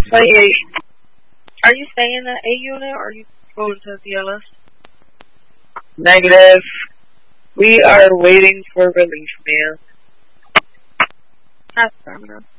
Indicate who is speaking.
Speaker 1: 28. Are you staying at A unit or are you going to CLS?
Speaker 2: Negative. We are waiting for relief, man.
Speaker 1: That's fair enough.